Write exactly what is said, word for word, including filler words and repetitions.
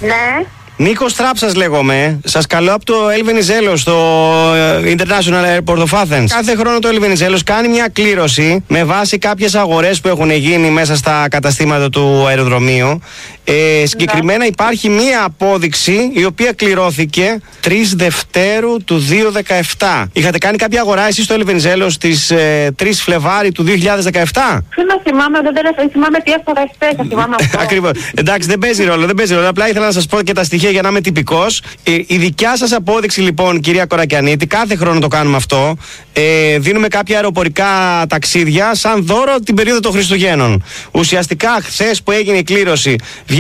Ναι. Νίκος Τράψας λέγομαι. Σας καλώ από το El Venizelos στο International Airport of Athens. Κάθε χρόνο το El Venizelos κάνει μια κλήρωση με βάση κάποιες αγορές που έχουν γίνει μέσα στα καταστήματα του αεροδρομίου. Ε, συγκεκριμένα υπάρχει μία απόδειξη η οποία κληρώθηκε τρεις Δευτέρου του δύο χιλιάδες δεκαεπτά. Είχατε κάνει κάποια αγορά εσείς στο El Venizelos στις ε, τρεις Φλεβάρι του δύο χιλιάδες δεκαεπτά? Δεν θυμάμαι, δεν θυμάμαι τι έφερα χθες, θα θυμάμαι αυτό. Ακριβώς. Εντάξει, δεν παίζει ρόλο, δεν παίζει ρόλο. Απλά ήθελα να σας πω και τα στοιχεία για να είμαι τυπικός. Ε, η δικιά σας απόδειξη λοιπόν, κυρία Κορακιανίτη, κάθε χρόνο το κάνουμε αυτό. Ε, δίνουμε κάποια αεροπορικά ταξίδια σαν δώρο την περίοδο των Χριστουγέννων. Ουσιαστικά χθες που έγινε η κλήρωση,